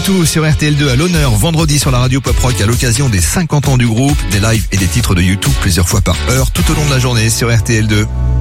U2 sur RTL2 à l'honneur vendredi sur la radio Pop Rock à l'occasion des 50 ans du groupe, des lives et des titres de U2 plusieurs fois par heure tout au long de la journée sur RTL2.